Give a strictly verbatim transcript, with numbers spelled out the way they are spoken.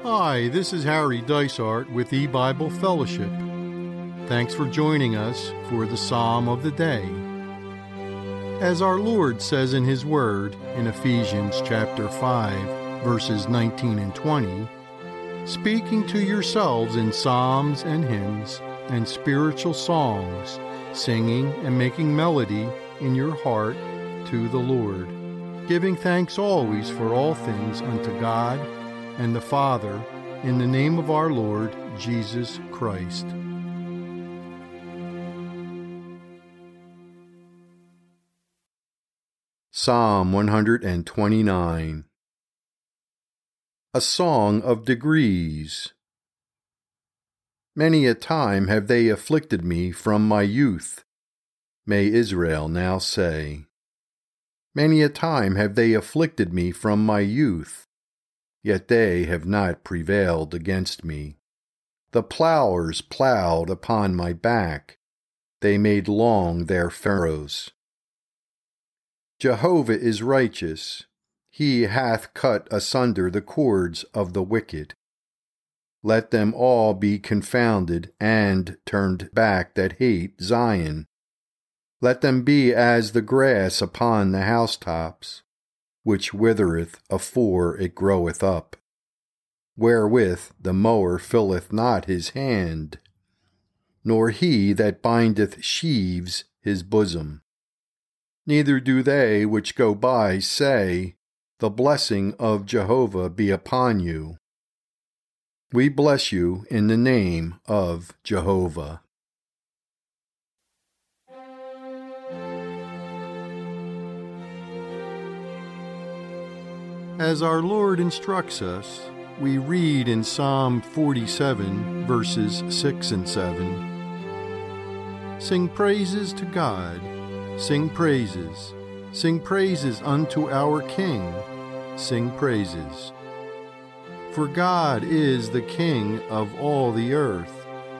Hi, this is Harry Dysart with E-Bible Fellowship. Thanks for joining us for the Psalm of the Day. As our Lord says in His Word in Ephesians chapter five, verses nineteen and twenty, speaking to yourselves in psalms and hymns and spiritual songs, singing and making melody in your heart to the Lord, giving thanks always for all things unto God and the Father, in the name of our Lord Jesus Christ. Psalm one hundred twenty-nine. A Song of Degrees. Many a time have they afflicted me from my youth, may Israel now say. Many a time have they afflicted me from my youth, yet they have not prevailed against me. The plowers plowed upon my back, they made long their furrows. Jehovah is righteous, he hath cut asunder the cords of the wicked. Let them all be confounded and turned back that hate Zion. Let them be as the grass upon the housetops, which withereth afore it groweth up, wherewith the mower filleth not his hand, nor he that bindeth sheaves his bosom. Neither do they which go by say, The blessing of Jehovah be upon you. We bless you in the name of Jehovah. As our Lord instructs us, we read in Psalm forty-seven, verses six and seven, Sing praises to God, sing praises, sing praises unto our King, sing praises. For God is the King of all the earth.